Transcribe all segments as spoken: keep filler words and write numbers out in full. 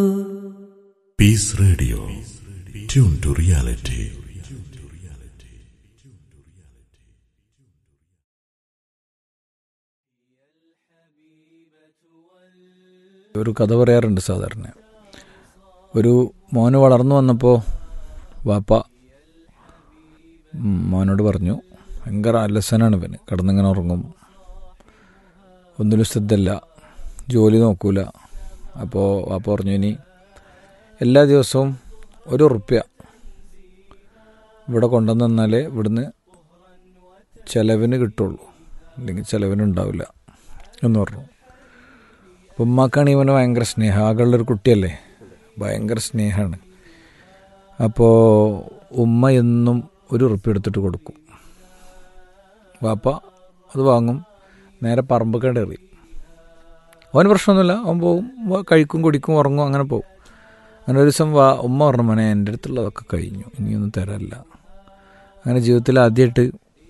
Peace Radio. Tune to reality. ഒരു കഥ പറയാറുണ്ട് സാധാരണ. ഒരു മോന് വളർന്നു വന്നപ്പോൾ വാപ്പ മോനോട് പറഞ്ഞു, ഭയങ്കര അലസനാണ് ഇവന്, കിടന്നിങ്ങനെ ഉറങ്ങും, ഒന്നിലും ശ്രദ്ധയില്ല, ജോലി നോക്കൂല. അപ്പോൾ വാപ്പ പറഞ്ഞു, ഇനി എല്ലാ ദിവസവും ഒരു ഉറുപ്പ്യ ഇവിടെ കൊണ്ടുവന്ന് തന്നാലേ ഇവിടുന്ന് ചിലവിന് കിട്ടുള്ളൂ, അല്ലെങ്കിൽ ചിലവിനുണ്ടാവില്ല എന്ന് പറഞ്ഞു. അപ്പം ഉമ്മാക്കാണെങ്കിൽ ഇവന് ഭയങ്കര സ്നേഹം, ആകെയുള്ളൊരു കുട്ടിയല്ലേ, ഭയങ്കര സ്നേഹമാണ്. അപ്പോൾ ഉമ്മ എന്നും ഒരു ഉറുപ്പ്യ എടുത്തിട്ട് കൊടുക്കും. വാപ്പ അത് വാങ്ങും, നേരെ പറമ്പൊക്കെ എറിയും. അവന് പ്രശ്നമൊന്നുമില്ല, അവൻ പോകും, കഴിക്കും, കുടിക്കും, ഉറങ്ങും, അങ്ങനെ പോകും. അങ്ങനെ ഒരു ദിവസം വാ ഉമ്മ പറഞ്ഞു, മോനെ എൻ്റെ അടുത്തുള്ളതൊക്കെ കഴിഞ്ഞു, ഇനിയൊന്നും തരാനില്ല. അങ്ങനെ ജീവിതത്തിൽ ആദ്യമായിട്ട്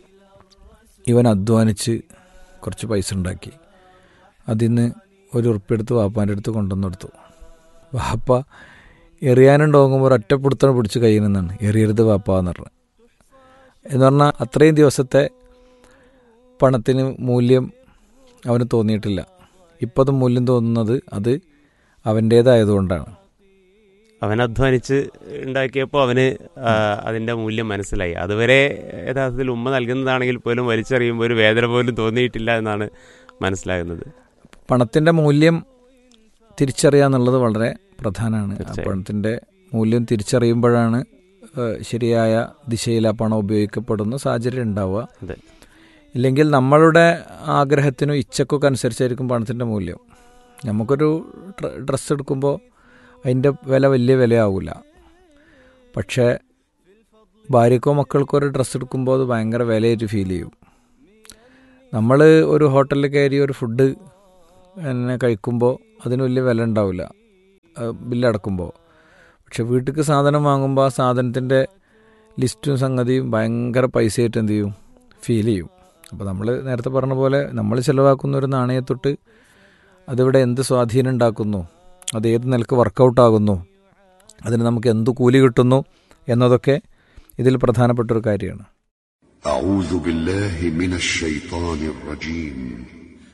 ഇവൻ അധ്വാനിച്ച് കുറച്ച് പൈസ ഉണ്ടാക്കി. അതിന്ന് ഒരു ഉറുപ്പ്യ എടുത്ത് വാപ്പാൻ്റെ അടുത്ത് കൊണ്ടുവന്നെടുത്തു. വാപ്പ എറിയാനുണ്ടോങ്ങുമ്പോൾ ഒരൊറ്റപ്പിടുത്തം പിടിച്ച് കയ്യിൽ നിന്നാണ്, എറിയരുത് വാപ്പ എന്ന് പറഞ്ഞു. എന്ന് പറഞ്ഞാൽ അത്രയും ദിവസത്തെ പണത്തിന് മൂല്യം അവന് തോന്നിയിട്ടില്ല. ഇപ്പം അത് മൂല്യം തോന്നുന്നത് അത് അവൻ്റേതായതുകൊണ്ടാണ്. അവൻ അധ്വാനിച്ച് ഉണ്ടാക്കിയപ്പോൾ അവന് അതിൻ്റെ മൂല്യം മനസ്സിലായി. അതുവരെ യഥാർത്ഥത്തിൽ ഉമ്മ നൽകുന്നതാണെങ്കിൽ പോലും വലിച്ചെറിയുമ്പോൾ ഒരു വേദന പോലും തോന്നിയിട്ടില്ല എന്നാണ് മനസ്സിലാകുന്നത്. പണത്തിൻ്റെ മൂല്യം തിരിച്ചറിയുക എന്നുള്ളത് വളരെ പ്രധാനമാണ്. പണത്തിൻ്റെ മൂല്യം തിരിച്ചറിയുമ്പോഴാണ് ശരിയായ ദിശയിൽ ആ പണം ഉപയോഗിക്കപ്പെടുന്ന സാഹചര്യം ഉണ്ടാവുക. ഇല്ലെങ്കിൽ നമ്മളുടെ ആഗ്രഹത്തിനും ഇച്ഛക്കൊക്കെ അനുസരിച്ചായിരിക്കും പണത്തിൻ്റെ മൂല്യം. നമുക്കൊരു ഡ്രസ്സ് എടുക്കുമ്പോൾ അതിൻ്റെ വില വലിയ വിലയാവില്ല. പക്ഷേ ഭാര്യക്കോ മക്കൾക്കോ ഒരു ഡ്രസ്സ് എടുക്കുമ്പോൾ അത് ഭയങ്കര വിലയായിട്ട് ഫീൽ ചെയ്യും. നമ്മൾ ഒരു ഹോട്ടലിൽ കയറി ഒരു ഫുഡ് എന്നെ കഴിക്കുമ്പോൾ അതിന് വലിയ വില ഉണ്ടാവില്ല ബില്ലടക്കുമ്പോൾ. പക്ഷെ വീട്ടിലേക്ക് സാധനം വാങ്ങുമ്പോൾ ആ സാധനത്തിൻ്റെ ലിസ്റ്റും സംഗതിയും ഭയങ്കര പൈസയായിട്ട് എന്ത് ചെയ്യും, ഫീൽ ചെയ്യും. അപ്പോൾ നമ്മൾ നേരത്തെ പറഞ്ഞ പോലെ നമ്മൾ ചിലവാക്കുന്ന ഒരു നാണയത്തൊട്ട് അതിവിടെ എന്ത് സ്വാധീനം ഉണ്ടാക്കുന്നു, അത് ഏത് നിലക്ക് വർക്കൗട്ടാകുന്നു, അതിന് നമുക്ക് എന്ത് കൂലി കിട്ടുന്നു എന്നതൊക്കെ ഇതിൽ പ്രധാനപ്പെട്ടൊരു കാര്യമാണ്. أعوذ بالله من الشيطان الرجيم